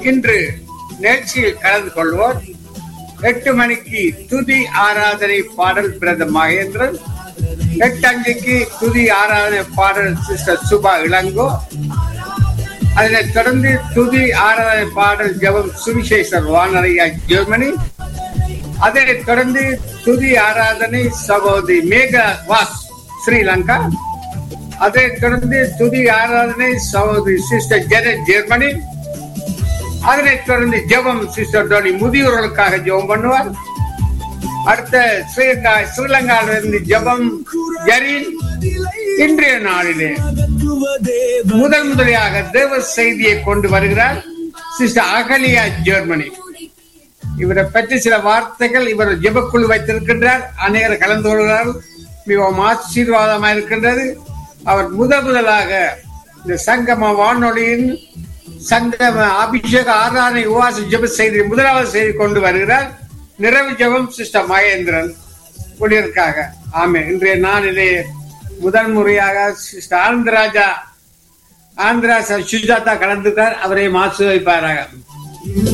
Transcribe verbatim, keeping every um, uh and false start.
இன்று நிகழ்ச்சியில் கலந்து கொள்வோர். எட்டு மணிக்கு துதி ஆராதனை பாடல் பிரதர் மகேந்திரன், எட்டு அஞ்சுக்கு துதி ஆராதனை பாடல் சிஸ்டர் சுபா இளங்கோ, அதனைத் தொடர்ந்து துதி ஆராதனை பாடல் ஜெபம் சுவிசேஷர் வானரையா ஜெர்மனி, அதனைத் தொடர்ந்து துதி ஆராதனை சகோதரி மேகா வாஸ் ஸ்ரீலங்கா, அதைத் தொடர்ந்து துதி ஆராதனை சகோதரி சிஸ்டர் ஜெனட் ஜெர்மனி, அதனைத் தொடர்ந்து ஜெபம் சிஸ்டர் டோனி முதியோர்களுக்காக ஜெபம் பண்ணுவார். அடுத்த ஸ்ரீலங்கா ஸ்ரீலங்காவிலிருந்து ஜெபம் ஜரீன். இன்றைய நாளிலே முதல் முதலியாக தேவ செய்தியை கொண்டு வருகிறார் சிஸ்டர் அகலியா ஜெர்மனி. இவரை பற்றி சில வார்த்தைகள் இவர் ஜெபக்குழு வைத்திருக்கின்றார். அநேகர் கலந்து கொள்கிறார்கள். மிகவும் ஆசீர்வாதமாக இருக்கின்றது. அவர் முதல் முதலாக இந்த சங்கம வானொலியின் சங்கம அபிஷேக ஆராதனை உவாச ஜெப செய்தி முதலாவது செய்தி கொண்டு வருகிறார். நிறைவு ஜெபம் சிஸ்டர் மகேந்திரன் ஊழியருக்காக. ஆமே. இன்றைய நாளிலே முதல் முறையாக சிஸ்டர் ஆந்திராஜா ஆந்திரா சுஜாதா கலந்துக்கார். அவரை ஆசீர்வதிப்பாராக.